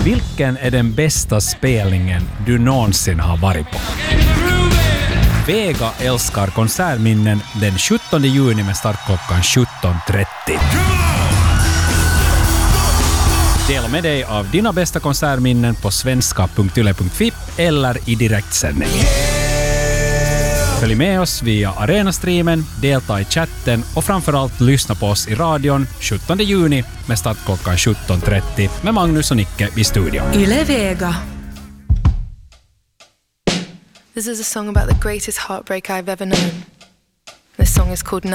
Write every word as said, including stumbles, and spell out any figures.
Vilken är den bästa spelningen du någonsin har varit på? Vega älskar konsertminnen den sjuttonde juni med start klockan sjutton trettio. Dela med dig av dina bästa konsertminnen på svenska punkt yle punkt fi eller i direktsändning. Följ med oss via Arena-streamen, delta i chatten och framförallt lyssna på oss i radion sjuttonde juni med start klockan sjutton trettio med Magnus och Nicke i studion. Yle Vega. This is a song about the greatest heartbreak I've ever known. This song is called